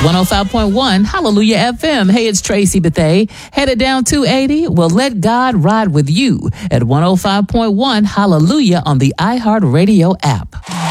105.1 Hallelujah FM. Hey, it's Tracy Bethay. Headed down 280? Well, let God ride with you at 105.1 Hallelujah on the iHeartRadio app.